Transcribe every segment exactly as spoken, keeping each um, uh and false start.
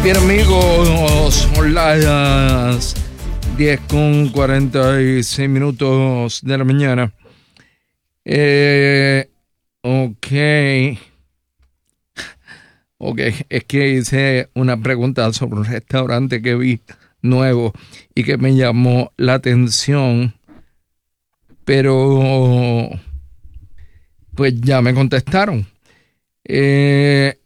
Bien, amigos, son las diez con cuarenta y seis minutos de la mañana. Eh, ok. Ok, es que hice una pregunta sobre un restaurante que vi nuevo y que me llamó la atención, pero pues ya me contestaron. Eh,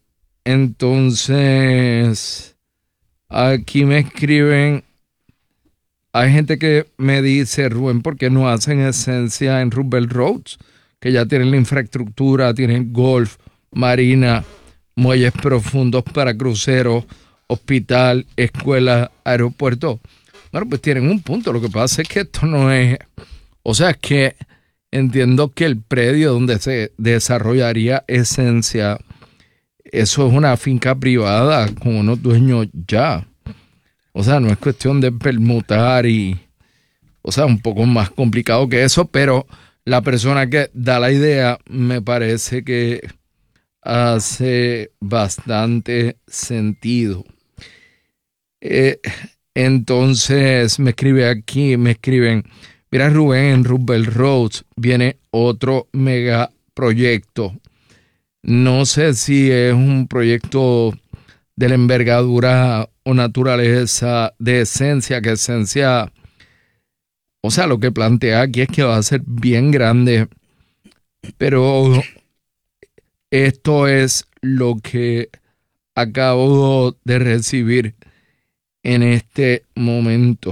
entonces, aquí me escriben, hay gente que me dice, Rubén, ¿por qué no hacen esencia en Roosevelt Roads? Que ya tienen la infraestructura, tienen golf, marina, muelles profundos para cruceros, hospital, escuela, aeropuerto. Bueno, pues tienen un punto. Lo que pasa es que esto no es... O sea, es que entiendo que el predio donde se desarrollaría esencia, eso es una finca privada con unos dueños ya. O sea, no es cuestión de permutar y... O sea, un poco más complicado que eso, pero la persona que da la idea me parece que hace bastante sentido. Eh, entonces me escribe aquí, me escriben, mira Rubén, en Roosevelt Roads viene otro megaproyecto. No sé si es un proyecto de la envergadura o naturaleza de esencia, que esencia, o sea, lo que plantea aquí es que va a ser bien grande, pero esto es lo que acabo de recibir en este momento.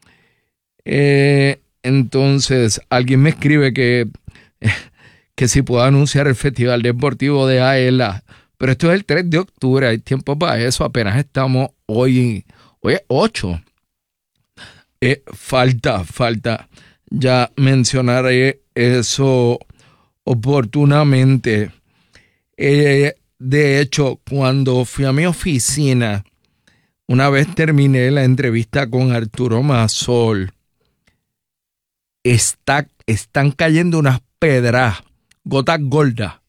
Eh, entonces, alguien me escribe que, que si puedo anunciar el Festival Deportivo de AELA, pero esto es el tres de octubre, hay tiempo para eso, apenas estamos hoy, hoy es ocho. Eh, falta, falta. Ya mencionaré eso oportunamente. Eh, de hecho, cuando fui a mi oficina, una vez terminé la entrevista con Arturo Masol, está, están cayendo unas pedras, gotas gordas.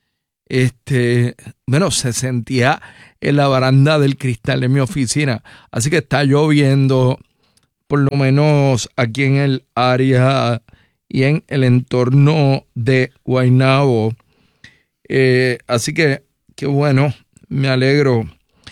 Este, bueno, se sentía en la baranda del cristal de mi oficina. Así que está lloviendo, por lo menos aquí en el área y en el entorno de Guaynabo. Eh, así que, qué bueno, me alegro.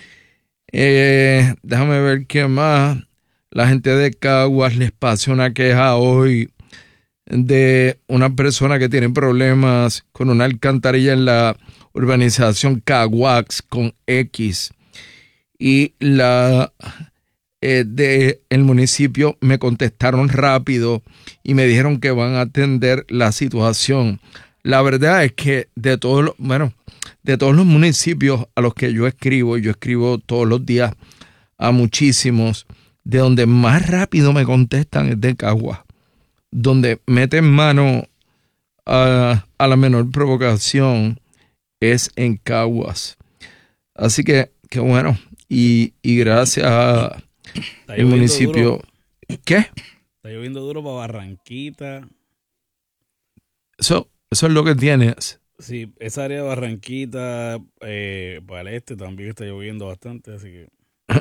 Eh, déjame ver qué más. La gente de Caguas les pasó una queja hoy de una persona que tiene problemas con una alcantarilla en la urbanización Caguax con X. Y la eh, de el municipio me contestaron rápido y me dijeron que van a atender la situación. La verdad es que de todos los, bueno, de todos los municipios a los que yo escribo, yo escribo todos los días a muchísimos, de donde más rápido me contestan es de Caguas, donde meten mano a, a la menor provocación es en Caguas. Así que, qué bueno, y, y gracias al municipio. Duro. ¿Qué? Está lloviendo duro para Barranquita. Eso, eso es lo que tienes. Sí, esa área de Barranquita, eh, para el este también está lloviendo bastante, así que...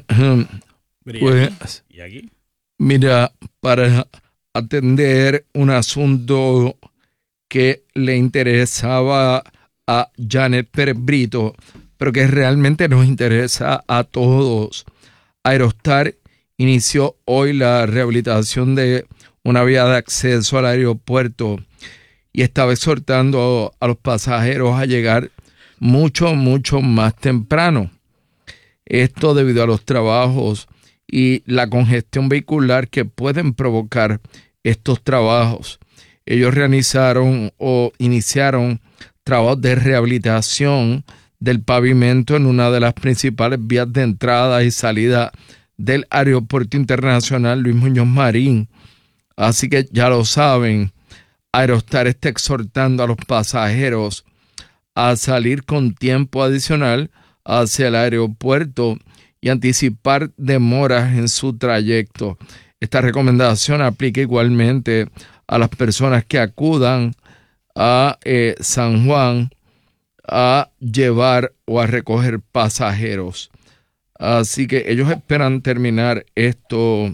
¿Y Pues, aquí? ¿Y aquí? Mira, para atender un asunto que le interesaba a Janet Pérez Brito, pero que realmente nos interesa a todos. Aerostar inició hoy la rehabilitación de una vía de acceso al aeropuerto y estaba exhortando a los pasajeros a llegar mucho, mucho más temprano. Esto debido a los trabajos y la congestión vehicular que pueden provocar estos trabajos. Ellos realizaron o iniciaron trabajos de rehabilitación del pavimento en una de las principales vías de entrada y salida del Aeropuerto Internacional Luis Muñoz Marín. Así que ya lo saben, Aerostar está exhortando a los pasajeros a salir con tiempo adicional hacia el aeropuerto y anticipar demoras en su trayecto. Esta recomendación aplica igualmente a las personas que acudan a eh, San Juan a llevar o a recoger pasajeros. Así que ellos esperan terminar esto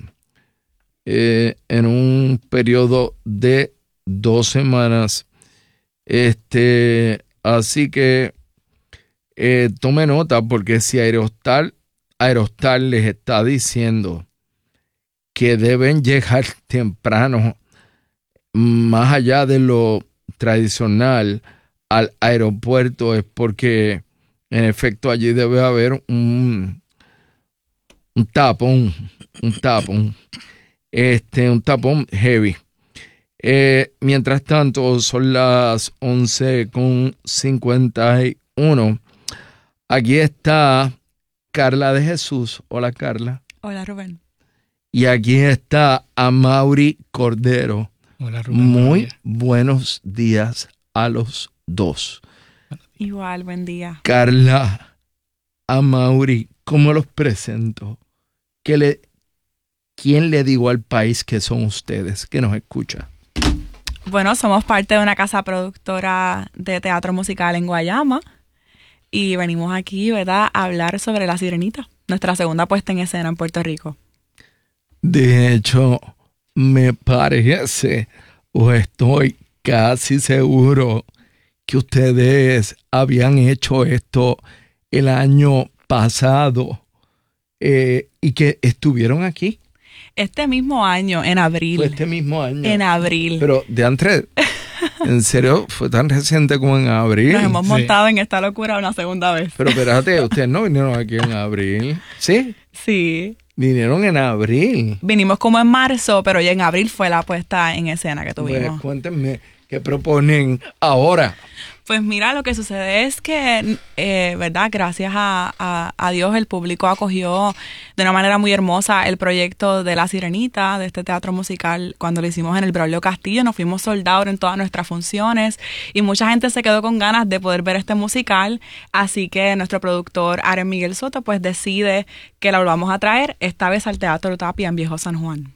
eh, en un periodo de dos semanas. Este, así que eh, tome nota, porque si Aerostar, Aerostar les está diciendo que deben llegar temprano, más allá de lo tradicional, al aeropuerto, es porque en efecto allí debe haber un, un tapón, un tapón, este, un tapón heavy. Eh, mientras tanto, son las once con cincuenta y uno. Aquí está Carla de Jesús. Hola, Carla. Hola, Rubén. Y aquí está Amaury Cordero. Hola, Rubén. Muy buenos días a los dos. Igual, buen día. Carla, Amaury, ¿cómo los presento? ¿Qué le, ¿Quién le digo al país que son ustedes, que nos escucha? Bueno, somos parte de una casa productora de teatro musical en Guayama y venimos aquí, ¿verdad?, a hablar sobre La Sirenita, nuestra segunda puesta en escena en Puerto Rico. De hecho, me parece, o estoy casi seguro, que ustedes habían hecho esto el año pasado eh, y que estuvieron aquí. Este mismo año, en abril. Fue este mismo año. En abril. Pero de antes, ¿en serio? ¿Fue tan reciente como en abril? Nos hemos Sí. montado en esta locura una segunda vez. Pero espérate, ustedes no vinieron aquí en abril. ¿Sí? Sí. Vinieron en abril. Vinimos como en marzo, pero ya en abril fue la puesta en escena que Pues, tuvimos. cuéntenme, ¿qué proponen ahora? Pues mira, lo que sucede es que, eh, ¿verdad? Gracias a, a, a Dios, el público acogió de una manera muy hermosa el proyecto de La Sirenita, de este teatro musical. Cuando lo hicimos en el Braulio Castillo, nos fuimos sold out en todas nuestras funciones y mucha gente se quedó con ganas de poder ver este musical. Así que nuestro productor, Aaron Miguel Soto, pues decide que la volvamos a traer, esta vez al Teatro Tapia en Viejo San Juan.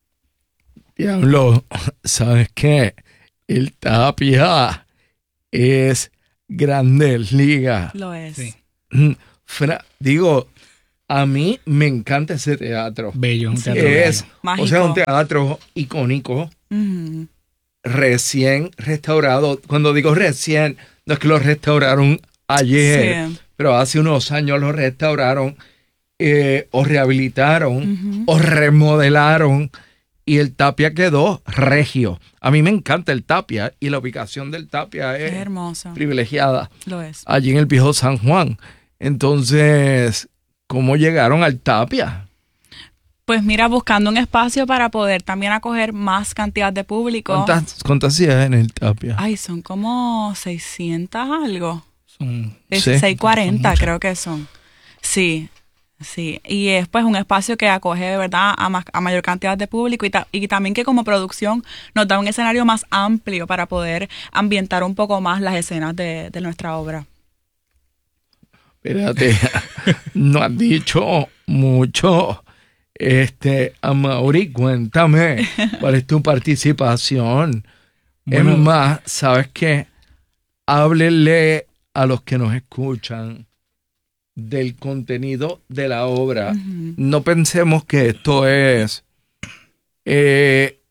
Diablo, ¿sabes qué? El Tapia es Grandes Ligas. Lo es. Sí. Fra- digo, a mí me encanta ese teatro. Bello, un Sí. teatro Es, bello. Mágico. o sea, un teatro icónico, Ujú. recién restaurado. Cuando digo recién, no es que lo restauraron ayer, Sí. pero hace unos años lo restauraron eh, o rehabilitaron Ujú. o remodelaron y el Tapia quedó regio. A mí me encanta el Tapia y la ubicación del Tapia Es es hermoso. privilegiada Lo es. allí en el Viejo San Juan. Entonces, ¿cómo llegaron al Tapia? Pues mira, buscando un espacio para poder también acoger más cantidad de público. ¿Cuántas, cuántas sillas en el Tapia? Ay, son como seiscientas algo. Son- Es Sí. seiscientos cuarenta Son muchas. creo que son. Sí, sí. Y es pues un espacio que acoge de verdad a, más, a mayor cantidad de público y, ta- y también que como producción nos da un escenario más amplio para poder ambientar un poco más las escenas de, de nuestra obra. Espérate, no has dicho mucho. Este, Amaury, cuéntame, ¿cuál es tu participación? Bueno. Es más, ¿sabes qué? Háblenle a los que nos escuchan del contenido de la obra. Ujú. No pensemos que esto es eh,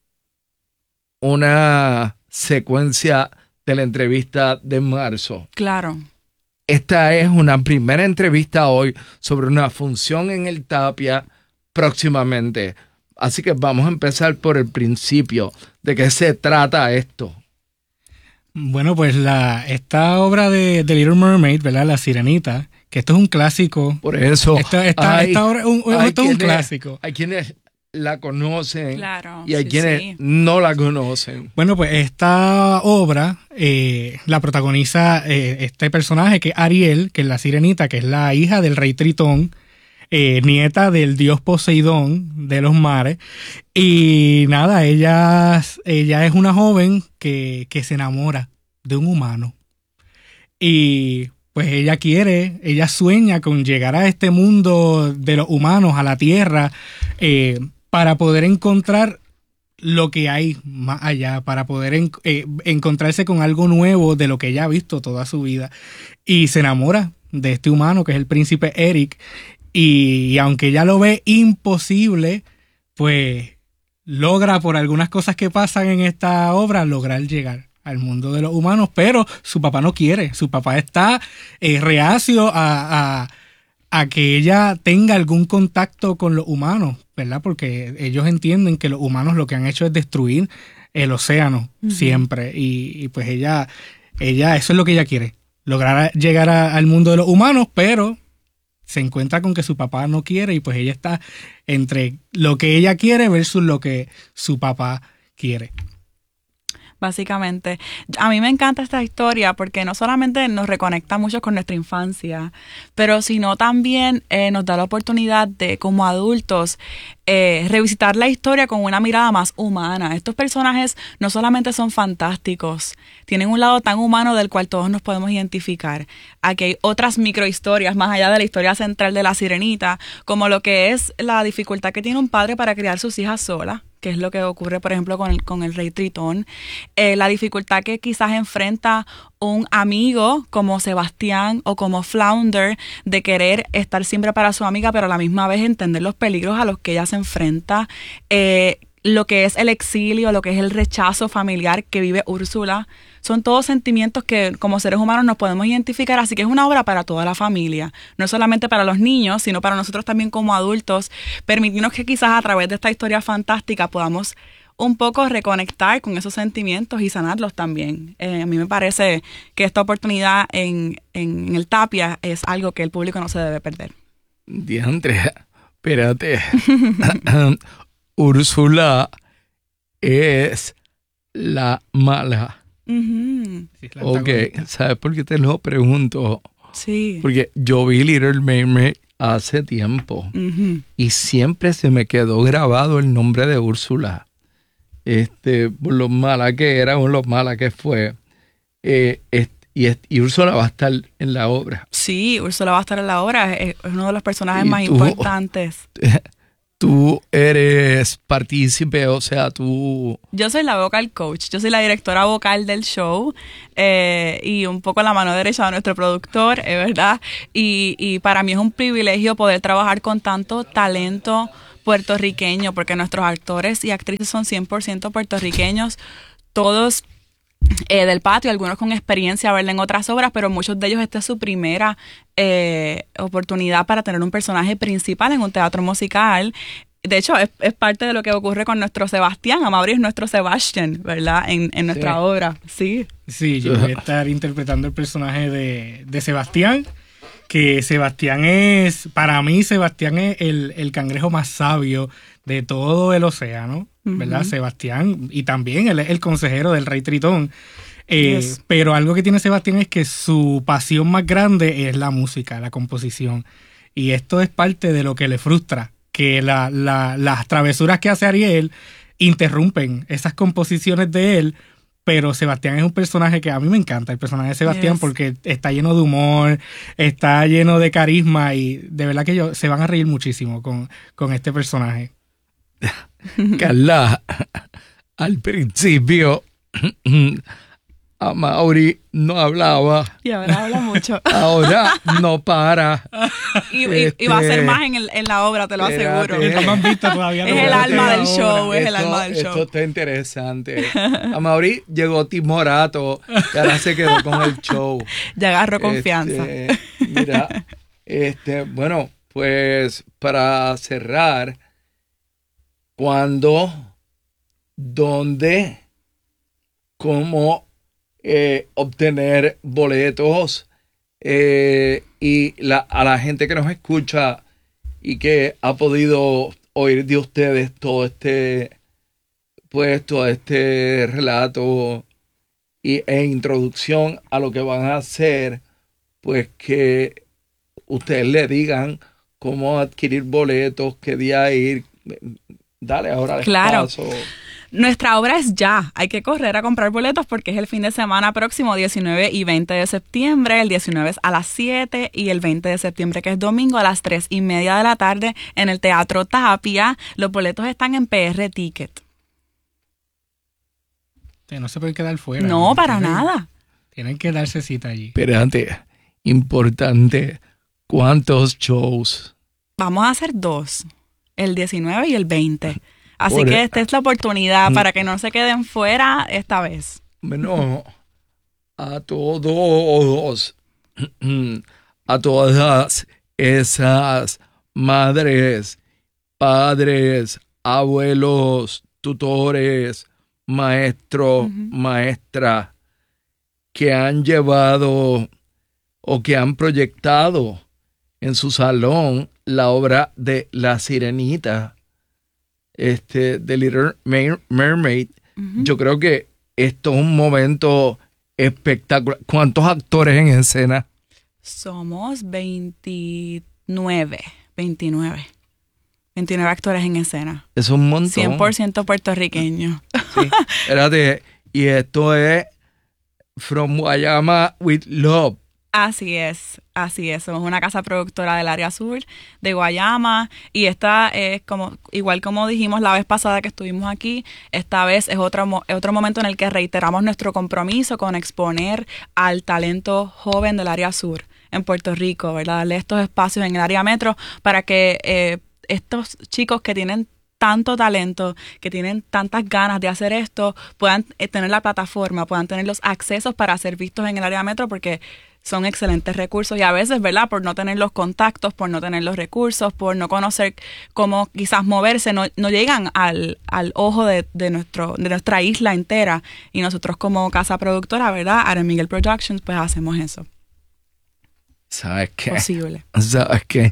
una secuencia de la entrevista de marzo. Claro. Esta es una primera entrevista hoy sobre una función en el Tapia próximamente. Así que vamos a empezar por el principio. ¿De qué se trata esto? Bueno, pues la, esta obra de, de Little Mermaid, ¿verdad? La Sirenita, que esto es un clásico. Por eso Esta, esta, hay- esta obra un- hay esto es un quienes- clásico. hay quienes la conocen Claro, y hay sí, quienes sí. no la conocen. Bueno, pues esta obra eh, la protagoniza eh, este personaje que es Ariel, que es la Sirenita, que es la hija del rey Tritón, eh, nieta del dios Poseidón de los mares. Y nada, ella, ella es una joven que, que se enamora de un humano. Y pues ella quiere, ella sueña con llegar a este mundo de los humanos, a la Tierra, eh, para poder encontrar lo que hay más allá, para poder en- eh, encontrarse con algo nuevo de lo que ella ha visto toda su vida. Y se enamora de este humano que es el príncipe Eric. y, y aunque ella lo ve imposible, pues logra por algunas cosas que pasan en esta obra lograr llegar al mundo de los humanos, pero su papá no quiere, su papá está eh, reacio a, a, a que ella tenga algún contacto con los humanos, ¿verdad? Porque ellos entienden que los humanos lo que han hecho es destruir el océano uh-huh. siempre, y, y pues ella, ella, eso es lo que ella quiere, lograr llegar a, al mundo de los humanos, pero se encuentra con que su papá no quiere y pues ella está entre lo que ella quiere versus lo que su papá quiere. Básicamente, a mí me encanta esta historia porque no solamente nos reconecta mucho con nuestra infancia, pero sino también eh, nos da la oportunidad de, como adultos, eh, revisitar la historia con una mirada más humana. Estos personajes no solamente son fantásticos, tienen un lado tan humano del cual todos nos podemos identificar. Aquí hay otras microhistorias más allá de la historia central de la Sirenita, como lo que es la dificultad que tiene un padre para criar sus hijas solas, que es lo que ocurre, por ejemplo, con el, con el rey Tritón, eh, la dificultad que quizás enfrenta un amigo como Sebastián o como Flounder de querer estar siempre para su amiga, pero a la misma vez entender los peligros a los que ella se enfrenta, eh, lo que es el exilio, lo que es el rechazo familiar que vive Úrsula. Son todos sentimientos que como seres humanos nos podemos identificar, así que es una obra para toda la familia, no solamente para los niños, sino para nosotros también como adultos, permitirnos que quizás a través de esta historia fantástica podamos un poco reconectar con esos sentimientos y sanarlos también. Eh, a mí me parece que esta oportunidad en, en, en el Tapia es algo que el público no se debe perder. Diantre, espérate. Úrsula es la mala. Uh-huh. Sí, la Ok, ¿sabes por qué te lo pregunto? Sí. Porque yo vi Little Mermaid hace tiempo Uh-huh. y siempre se me quedó grabado el nombre de Úrsula. Este, por lo mala que era o lo mala que fue. Eh, es, y, es, y Úrsula va a estar en la obra. Sí, Úrsula va a estar en la obra, es, es uno de los personajes Y más tú- importantes. Tú eres partícipe, o sea, tú... Yo soy la vocal coach, yo soy la directora vocal del show eh, y un poco la mano derecha de nuestro productor, es verdad. Y, y para mí es un privilegio poder trabajar con tanto talento puertorriqueño, porque nuestros actores y actrices son cien por ciento puertorriqueños, todos eh, del patio, algunos con experiencia, verla en otras obras, pero muchos de ellos esta es su primera eh, oportunidad para tener un personaje principal en un teatro musical. De hecho, es, es parte de lo que ocurre con nuestro Sebastián. Amaury es nuestro Sebastián, ¿verdad? En, en nuestra Sí. obra, sí. Sí, yo voy a estar interpretando el personaje de, de Sebastián, que Sebastián es, para mí Sebastián es el, el cangrejo más sabio de todo el océano, ¿verdad? Ujú. Sebastián, y también él es el consejero del rey Tritón. Eh, Yes. Pero algo que tiene Sebastián es que su pasión más grande es la música, la composición. Y esto es parte de lo que le frustra, que la, la, las travesuras que hace Ariel interrumpen esas composiciones de él. Pero Sebastián es un personaje que a mí me encanta, el personaje de Sebastián, Yes. porque está lleno de humor, está lleno de carisma y de verdad que ellos se van a reír muchísimo con, con este personaje. Carla, al principio, Amaury no hablaba, Y ahora habla mucho. ahora no para. Y, y- y va a ser Este, más en, el, en la obra, te lo espérate. aseguro. No me han visto todavía. Es no el veo alma la del obra. show, es el Esto- alma del Esto show. está interesante. Amaury llegó timorato y ahora se quedó con el show. Ya agarró confianza. Este, mira, este, bueno, pues para cerrar, ¿cuándo, dónde, cómo eh, obtener boletos eh, y la, a la gente que nos escucha y que ha podido oír de ustedes todo este, pues, todo este relato y, e introducción a lo que van a hacer, pues que ustedes le digan cómo adquirir boletos, qué día ir. Dale, ahora les Claro. paso. Nuestra obra es ya. Hay que correr a comprar boletos porque es el fin de semana próximo, diecinueve y veinte de septiembre. El diecinueve es a las siete y el veinte de septiembre, que es domingo, a las tres y media de la tarde en el Teatro Tapia. Los boletos están en P R Ticket. Ustedes no se pueden quedar fuera. No, para Tienen- nada. Tienen que darse cita allí. Espérate, importante, ¿cuántos shows? vamos a hacer dos, el diecinueve y el veinte. Así Por que el- esta es la oportunidad para que no se queden fuera esta vez. Bueno, a todos, a todas esas madres, padres, abuelos, tutores, maestros, Ujú. maestras que han llevado o que han proyectado en su salón la obra de La Sirenita, este, de Little Mer- Mermaid. Ujú. Yo creo que esto es un momento espectacular. ¿Cuántos actores en escena? Somos veintinueve, veintinueve. veintinueve actores en escena. Es un montón. cien por ciento puertorriqueños. Sí. Espérate, y esto es From Guayama with Love. Así es, así es. Somos una casa productora del área sur de Guayama y esta es como, igual como dijimos la vez pasada que estuvimos aquí, esta vez es otro, mo- otro momento en el que reiteramos nuestro compromiso con exponer al talento joven del área sur en Puerto Rico, ¿verdad? Darle estos espacios en el área metro para que eh, estos chicos que tienen tanto talento, que tienen tantas ganas de hacer esto, puedan eh, tener la plataforma, puedan tener los accesos para ser vistos en el área metro, porque son excelentes recursos y a veces, ¿verdad? Por no tener los contactos, por no tener los recursos, por no conocer cómo quizás moverse, no, no llegan al, al ojo de, de, nuestro, de nuestra isla entera. Y nosotros como casa productora, ¿verdad? Ara Miguel Productions, pues hacemos eso ¿Sabes qué? posible. ¿Sabes qué?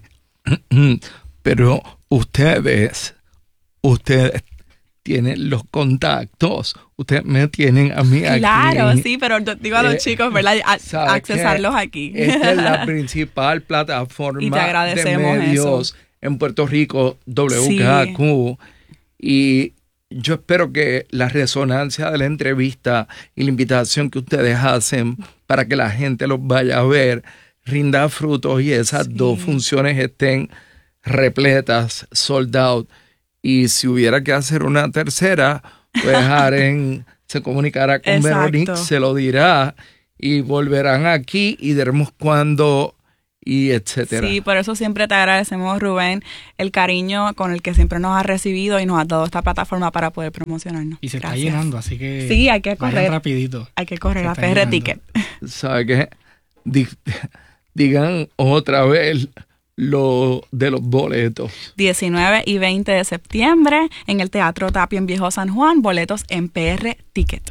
Pero ustedes, ustedes tienen los contactos. Ustedes me tienen a mí aquí. Claro, sí, pero yo digo a los Eh, chicos, ¿verdad? A- ¿sabes accesarlos qué? aquí. Esta es la principal plataforma Y te agradecemos de medios eso. en Puerto Rico, W K Q. Y yo espero que la resonancia de la entrevista y la invitación que ustedes hacen para que la gente los vaya a ver rinda frutos y esas Sí. dos funciones estén repletas, sold out. Y si hubiera que hacer una tercera, pues Aren se comunicará con Exacto. Veronique, se lo dirá y volverán aquí y diremos cuándo y etcétera. Sí, por eso siempre te agradecemos, Rubén, el cariño con el que siempre nos has recibido y nos has dado esta plataforma para poder promocionarnos. Y se está Gracias. llenando, así que Sí, hay que vayan correr. rapidito. Hay que correr Se a está P R llenando. Ticket. ¿Sabe qué? Di- digan otra vez lo de los boletos. diecinueve y veinte de septiembre en el Teatro Tapia en Viejo San Juan, boletos en P R Ticket.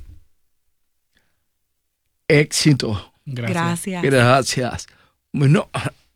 Éxito. Gracias. Gracias. Gracias. Bueno,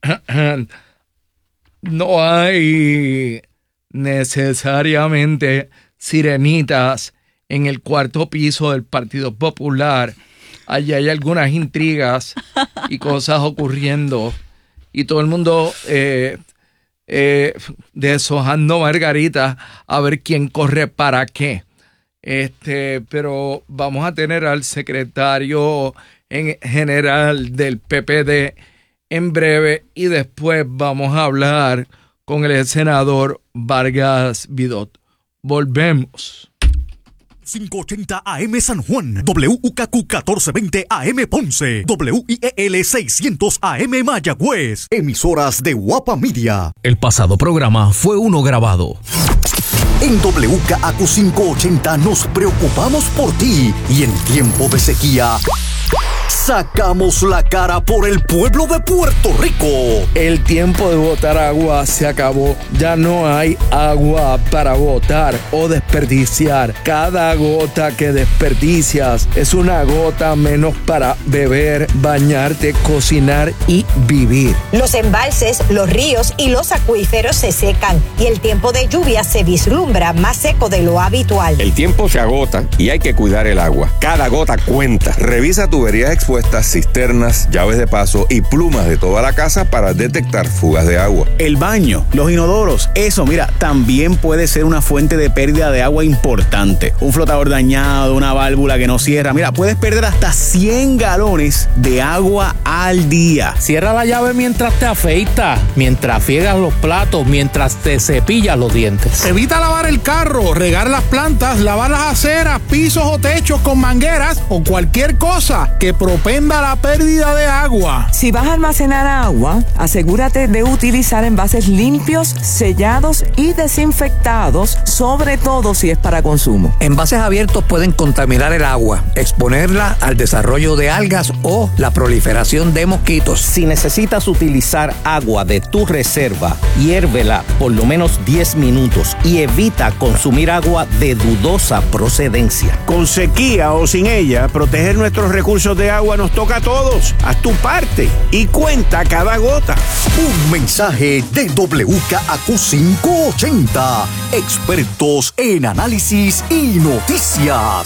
no hay necesariamente sirenitas en el cuarto piso del Partido Popular. Allí hay algunas intrigas y cosas ocurriendo. Y todo el mundo eh, eh, deshojando margaritas a ver quién corre para qué. Este, pero vamos a tener al secretario en general del P P D en breve y después vamos a hablar con el senador Vargas Vidot. Volvemos. quinientos ochenta A M San Juan, W K Q catorce veinte A M Ponce, W I E L seiscientos A M Mayagüez, emisoras de Guapa Media. El pasado programa fue uno grabado. En W K Q quinientos ochenta nos preocupamos por ti y en tiempo de sequía sacamos la cara por el pueblo de Puerto Rico. El tiempo de botar agua se acabó. Ya no hay agua para botar o desperdiciar. Cada gota que desperdicias es una gota menos para beber, bañarte, cocinar y vivir. Los embalses, los ríos y los acuíferos se secan y el tiempo de lluvia se vislumbra más seco de lo habitual. El tiempo se agota y hay que cuidar el agua. Cada gota cuenta. Revisa tuberías expuestas, cisternas, llaves de paso y plumas de toda la casa para detectar fugas de agua. El baño, los inodoros, eso, mira, también puede ser una fuente de pérdida de agua importante. Un flotador dañado, una válvula que no cierra, mira, puedes perder hasta cien galones de agua al día. Cierra la llave mientras te afeitas, mientras friegas los platos, mientras te cepillas los dientes. Evita lavar el carro, regar las plantas, lavar las aceras, pisos o techos con mangueras o cualquier cosa que provoque propenda a la pérdida de agua. Si vas a almacenar agua, asegúrate de utilizar envases limpios, sellados y desinfectados, sobre todo si es para consumo. Envases abiertos pueden contaminar el agua, exponerla al desarrollo de algas o la proliferación de mosquitos. Si necesitas utilizar agua de tu reserva, hiérvela por lo menos diez minutos y evita consumir agua de dudosa procedencia. Con sequía o sin ella, proteger nuestros recursos de agua nos toca a todos. Haz tu parte y cuenta cada gota. Un mensaje de W K A Q quinientos ochenta, expertos en análisis y noticias.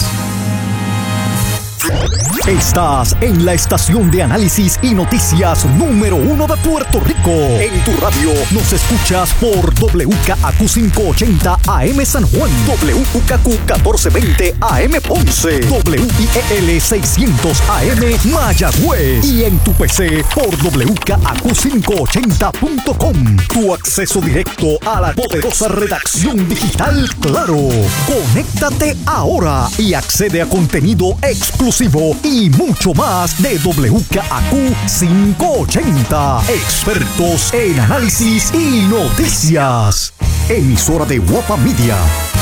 Estás en la estación de análisis y noticias número uno de Puerto Rico. En tu radio nos escuchas por W K A Q quinientos ochenta A M San Juan, W K Q catorce veinte A M Ponce, W I E L seiscientos A M Mayagüez y en tu P C por W K A Q quinientos ochenta punto com. Tu acceso directo a la poderosa redacción digital Claro. Conéctate ahora y accede a contenido exclusivo y mucho más de W K A Q quinientos ochenta. Expertos en análisis y noticias. Emisora de Guapa Media.